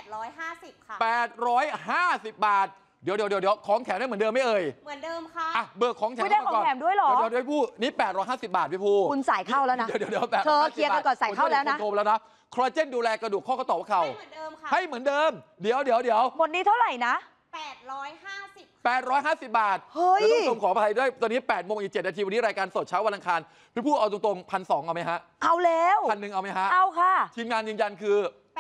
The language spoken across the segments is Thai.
850 ค่ะ 850 บาทเดี๋ยวของแถมได้เหมือนเดิมไม่เอ่ยเหมือนเดิมค่ะเบอร์ของแถมไม่ได้ของแถมด้วยหรอเดี๋ยวพี่ผู้นี่850 บาทพี่ผู้คุณใส่เข้าแล้วนะเดี๋ยวเธอเคลียร์กันก่อนใส่เข้าแล้วนะโทรแล้วนะคอลลาเจนดูแลกระดูกข้อกระต่อเข่าให้เหมือนเดิมค่ะให้เหมือนเดิมเดี๋ยวหมดนี้เท่าไหร่นะ 850 บาทเฮ้ยต้องชมขออภัยด้วยตอนนี้8 โมงอีก 7 นาทีวันนี้รายการสดเช้าวันอังคารพี่ผู้เอาตรงๆ1,200เอาไหมฮะเอาแล้ว 1,100เอาไหมฮะเอาค่ะทีมงานยืนยันคือ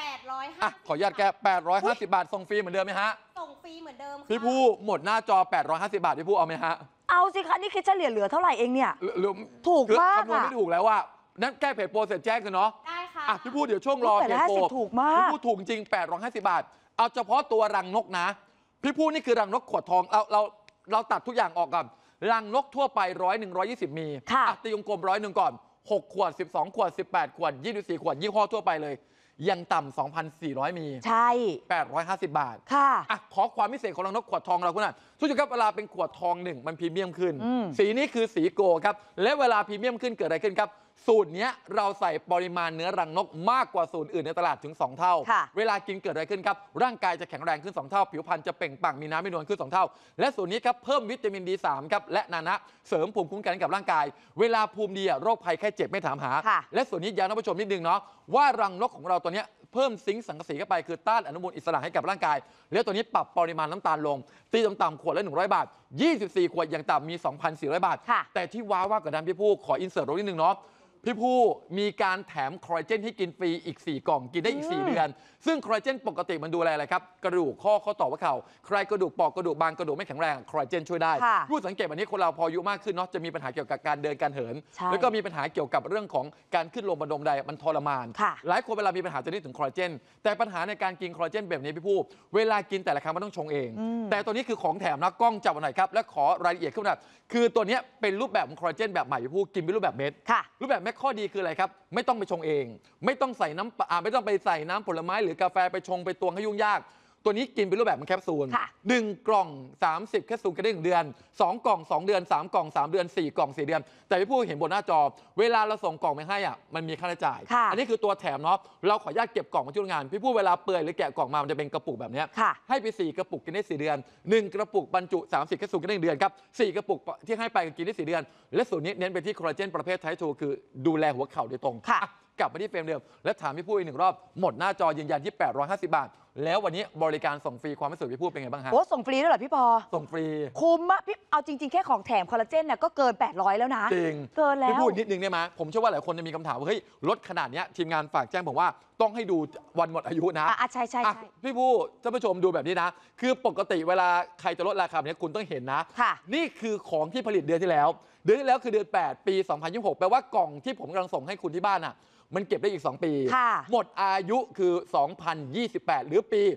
850 ขออนุญาตแก850 บาทส่งฟรีเหมือนเดิมไหมฮะส่งฟรีเหมือนเดิมพี่ผู้หมดหน้าจอ850 บาทพี่ผู้เอาไหมฮะเอาสิคะนี่คิดเฉลี่ยเหลือเท่าไหร่เองเนี่ยถูกมากคำนวณไม่ถูกแล้วว่านั้นแก้เพจโปรเสร็จแจ้งกันเนาะได้ค่ะพี่ผู้เดี๋ยวช่วงรอเพจโปรถูกมากพี่ผู้ถูกจริง850 บาทเอาเฉพาะตัวรังนกนะพี่ผู้นี่คือรังนกขวดทองเราตัดทุกอย่างออกก่อนรังนกทั่วไป100-120มีตีวงกลม100ก่อน6 ขวด12 ขวด18 ขวด24 ขวดยี่ห้อทั่วไปเลยยังต่ำ 2,400 มีใช่ 850 บาทค่ะขอความพิเศษของรังนกขวดทองเราคุณน่ะทุกท่านครับเวลาเป็นขวดทองหนึ่งมันพรีเมียมขึ้นสีนี้คือสีโกครับและเวลาพรีเมียมขึ้นเกิดอะไรขึ้นครับสูตรนี้เราใส่ปริมาณเนื้อรังนกมากกว่าสูตรอื่นในตลาดถึง2 เท่าเวลากินเกิดอะไรขึ้นครับร่างกายจะแข็งแรงขึ้น2 เท่าผิวพรรณจะเปล่งปลั่งมีน้ำไม่นวลขึ้น2 เท่าและสูตรนี้ครับเพิ่มวิตามิน D3 ครับและนานะเสริมภูมิคุ้มกันให้กับร่างกายเวลาภูมิดีโรคภัยแค่เจ็บไม่ถามหาและส่วนนี้ย้ำท่านผู้ชมนิดนึงเนาะว่ารังนกของเราตัวนี้เพิ่มซิงค์สังกะสีเข้าไปคือต้านอนุมูลอิสระให้กับร่างกายแล้วตัวนี้ปรับปริมาณน้ำตาลลงตีต่ำๆขวดละ100 บาท24 ขวดอย่างต่ำมี 2,400 บาทแต่ที่ว้าวกว่านั้นพี่ผู้ขออินเสิร์ตตรงนิดนึงเนาะพี่ผู้มีการแถมคอลลาเจนให้กินฟรีอีก4 กล่องกินได้อีก4 เดือนซึ่งคอลลาเจนปกติมันดูแลอะไรครับกระดูกข้อต่อว่าเข่าใครกระดูกปอกกระดูกบางกระดูกไม่แข็งแรงคอลลาเจนช่วยได้ผู้สังเกตวันนี้คนเราพออายุมากขึ้นเนาะจะมีปัญหาเกี่ยวกับการเดินการเหินแล้วก็มีปัญหาเกี่ยวกับเรื่องของการขึ้นลงบันไดมันทรมานหลายคนเวลามีปัญหาจะนึกถึงคอลลาเจนแต่ปัญหาในการกินคอลลาเจนแบบนี้พี่ผู้เวลากินแต่ละครั้งมันต้องชงเองแต่ตัวนี้คือของแถมนะกล้องจับมาหน่อยครับและขอรายละเอียดขึ้นหน่อยคือตัวนี้เป็นรูปแบบของคอลลาเจนแบบใหม่พี่ผู้กินเป็นรูปแบบเม็ดรูปแบบเม็ดข้อดีคืออะไรครับไม่ต้องไปชงเองไม่ต้องใส่น้ำไม่ต้องไปใส่น้ำผลไม้หรือกาแฟไปชงไปตวงให้ยุ่งยากตัวนี้กินเป็นรูปแบบของแคปซูล1 กล่อง30 แคปซูลก็ได้1 เดือน2 กล่อง2 เดือน3 กล่อง3 เดือน4 กล่อง4 เดือนแต่พี่ผู้เห็นบนหน้าจอเวลาเราส่งกล่องไปให้มันมีค่าใช้จ่ายอันนี้คือตัวแถมเนาะเราขออนุญาตเก็บกล่องมาที่โรงงานพี่ผู้เวลาเปื่อยหรือแกะกล่องมามันจะเป็นกระปุกแบบนี้ให้ไป4 กระปุกกินได้4 เดือน1 กระปุกบรรจุ30 แคปซูลก็ได้1 เดือนครับ4 กระปุกที่ให้ไปกินได้4 เดือนและส่วนนี้เน้นไปที่คอลลาเจนประเภทไทป์2คือดูแลหัวเข่าโดยตรงกลับมาที่เฟรมเดิมและถามพี่ผู้อีก1 รอบหมดหน้าจอยืนยันที่850 บาทแล้ววันนี้บริการส่งฟรีความรู้สึกพี่พูดเป็นไงบ้างฮะส่งฟรีด้วยเหรอพี่พอส่งฟรีคุ้มอะพี่เอาจริงๆแค่ของแถมคอลลาเจนเนี่ยก็เกิน800แล้วนะจริงเกินแล้วพี่พูดนิดนึงได้ไหมผมเชื่อว่าหลายคนจะมีคำถามว่าเฮ้ยลดขนาดนี้ทีมงานฝากแจ้งผมว่าต้องให้ดูวันหมดอายุนะใช่พี่ผู้ท่านผู้ชมดูแบบนี้นะคือปกติเวลาใครจะลดราคาแบบนี้คุณต้องเห็นนะนี่คือของที่ผลิตเดือนที่แล้วคือเดือน8 ปี 2026แปลว่ากล่องที่ผมกำลังส่งให้คุณที่บ้านอ่ะมันเก็บได้อีก2 ปีหมดอายุคือ2028หรือปี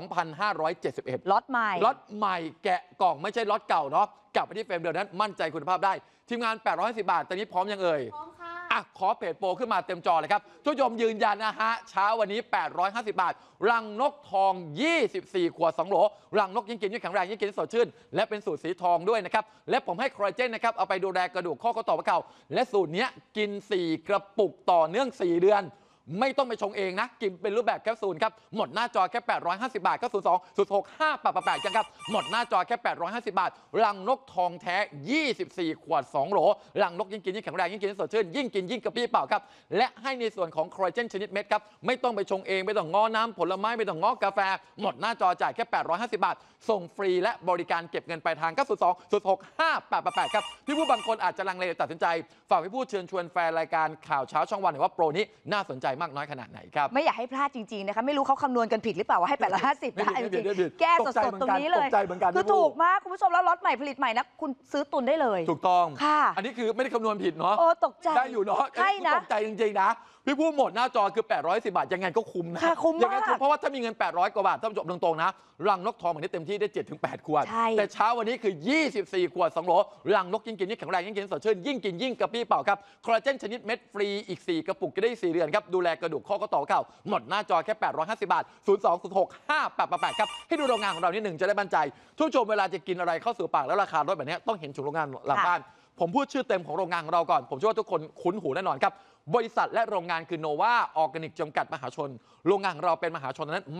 2571 ล็อตใหม่แกะกล่องไม่ใช่ล็อตเก่าเนาะกลับไปที่เฟรมเดิมนั้นมั่นใจคุณภาพได้ทีมงาน850 บาทตอนนี้พร้อมยังเอ่ยพร้อมค่ะขอเพจโปรขึ้นมาเต็มจอเลยครับทุกผู้ชมยืนยันนะฮะเช้าวันนี้850 บาทรังนกทอง24 ขวด2 โหลรังนกยิ่งกินยิ่งแข็งแรงยิ่งกินสดชื่นและเป็นสูตรสีทองด้วยนะครับและผมให้คอลลาเจนนะครับเอาไปดูแลกระดูกข้อต่อว่าเข่าและสูตรนี้กิน4 กระปุกต่อเนื่อง4 เดือนไม่ต้องไปชงเองนะกินเป็นรูปแบบแคปซูลครับหมดหน้าจอแค่850 บาทก็02-065-888กันครับหมดหน้าจอแค่850 บาทรังนกทองแท้24 ขวด2 โหลรังนกยิ่งกินยิ่งแข็งแรงยิ่งกินสดชื่นยิ่งกินยิ่งกระปี้เปล่าครับและให้ในส่วนของคอลลาเจนชนิดเม็ดครับไม่ต้องไปชงเองไม่ต้องง้อน้ำผลไม้ไม่ต้องง้อกาแฟหมดหน้าจอจ่ายแค่850 บาทส่งฟรีและบริการเก็บเงินปลายทางก็02-065-888ครับพี่ผู้บางคนอาจจะลังเลตัดสินใจฝากพี่ผู้เชิญชวนแฟนรายการข่าวเช้าช่องวันว่าโปรนี้น่าสนใจมากน้อยขนาดไหนครับไม่อยากให้พลาดจริงๆนะคะไม่รู้เขาคำนวณกันผิดหรือเปล่าว่าให้850ได้จริงๆแก้สดๆตรงนี้เลยคือถูกมากคุณผู้ชมแล้วล็อตใหม่ผลิตใหม่นะคุณซื้อตุนได้เลยถูกต้องค่ะอันนี้คือไม่ได้คำนวณผิดเนาะตกใจได้อยู่เนาะใช่นะตกใจจริงๆนะพี่ผู้หมดหน้าจอคือ810 บาทยังไงก็คุ้มนะคุ้มมากเพราะว่าถ้ามีเงิน800 กว่าบาทท่านผู้ชมตรงๆนะรังนกทองแบบนี้เต็มที่ได้ 7-8 ขวดแต่เช้าวันนี้คือ24 ขวด2 โหลรังนกยิ่งกินยิ่งแข็งแรงยิ่งกินสดชื่นยิ่งกินยิ่งกระปี้เปล่าครับคอลลาเจนชนิดเม็ดฟรีอีก4 กระปุกจะได้4 เดือนครับดูแลกระดูกข้อต่อเข่าหมดหน้าจอแค่850 บาท02-065-888ครับให้ดูโรงงานของเรานิดหนึ่งจะได้มั่นใจทุกชมเวลาจะกินอะไรเข้าสู่ปากแล้วราคาลดแบบนี้ต้องเห็นถึงโรงงานหลังบ้านผมพูดชื่อเต็มของโรงงานของเราก่อนผมเชื่อว่าทุกคนคุ้นหูแน่นอนครับบริษัทและโรงงานคือโนวาออร์แกนิกจำกัดมหาชนโรงงานของเราเป็นมหาชนนั้น